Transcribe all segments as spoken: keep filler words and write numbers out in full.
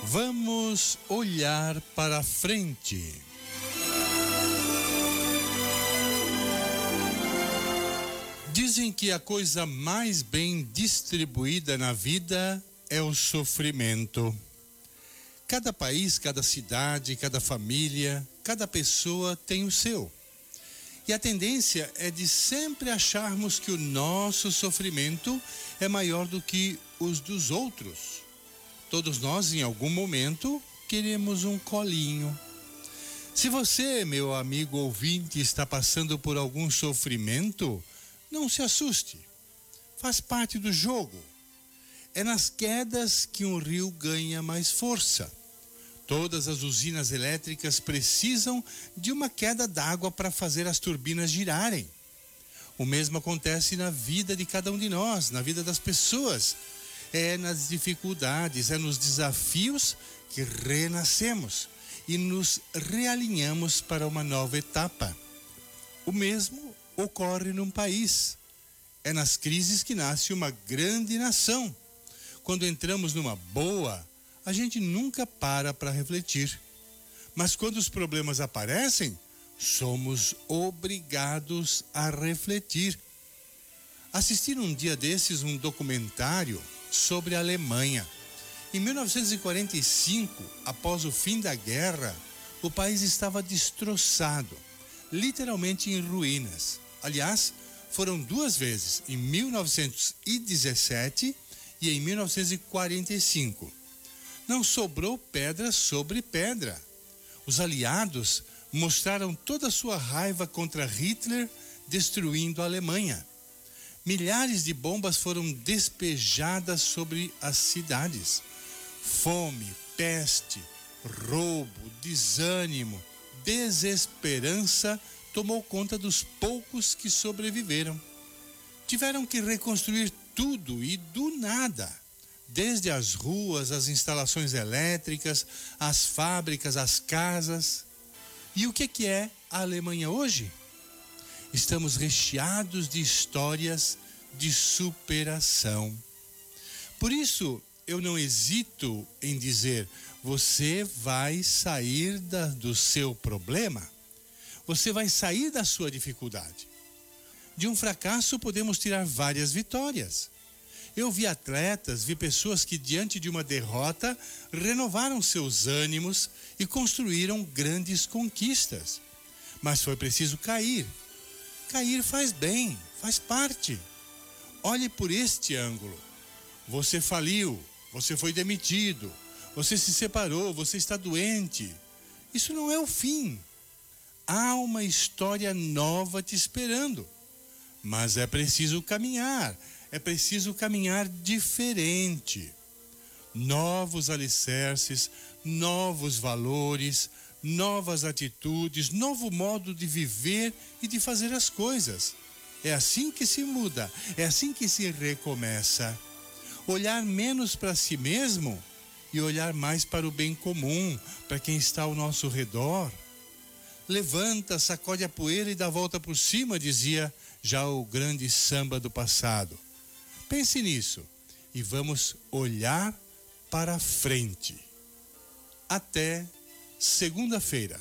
Vamos olhar para frente. Dizem que a coisa mais bem distribuída na vida é o sofrimento. Cada país, cada cidade, cada família, cada pessoa tem o seu. E a tendência é de sempre acharmos que o nosso sofrimento é maior do que os dos outros. Todos nós, em algum momento, queremos um colinho. Se você, meu amigo ouvinte, está passando por algum sofrimento, não se assuste. Faz parte do jogo. É nas quedas que um rio ganha mais força. Todas as usinas elétricas precisam de uma queda d'água para fazer as turbinas girarem. O mesmo acontece na vida de cada um de nós, na vida das pessoas. É nas dificuldades, é nos desafios que renascemos e nos realinhamos para uma nova etapa. O mesmo ocorre num país. É nas crises que nasce uma grande nação. Quando entramos numa boa, a gente nunca para para refletir. Mas quando os problemas aparecem, somos obrigados a refletir. Assisti um dia desses um documentário sobre a Alemanha. Em mil novecentos e quarenta e cinco, após o fim da guerra, o país estava destroçado, literalmente em ruínas. Aliás, foram duas vezes, em mil novecentos e dezessete e em mil novecentos e quarenta e cinco. Não sobrou pedra sobre pedra. Os aliados mostraram toda a sua raiva contra Hitler, destruindo a Alemanha. Milhares de bombas foram despejadas sobre as cidades. Fome, peste, roubo, desânimo, desesperança tomou conta dos poucos que sobreviveram. Tiveram que reconstruir tudo e do nada. Desde as ruas, as instalações elétricas, as fábricas, as casas. E o que que é a Alemanha hoje? Estamos recheados de histórias de superação. Por isso, eu não hesito em dizer, você vai sair da, do seu problema. Você vai sair da sua dificuldade. De um fracasso podemos tirar várias vitórias. Eu vi atletas, vi pessoas que diante de uma derrota renovaram seus ânimos e construíram grandes conquistas. Mas foi preciso cair. Cair faz bem, faz parte. Olhe por este ângulo. Você faliu, você foi demitido, você se separou, você está doente. Isso não é o fim. Há uma história nova te esperando. Mas é preciso caminhar. É preciso caminhar diferente. Novos alicerces, novos valores, novas atitudes, novo modo de viver e de fazer as coisas. É assim que se muda, é assim que se recomeça. Olhar menos para si mesmo e olhar mais para o bem comum, para quem está ao nosso redor. Levanta, sacode a poeira e dá a volta por cima, dizia já o grande samba do passado. Pense nisso e vamos olhar para frente. Até segunda-feira.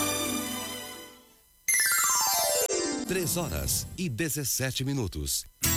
Três horas e dezessete minutos.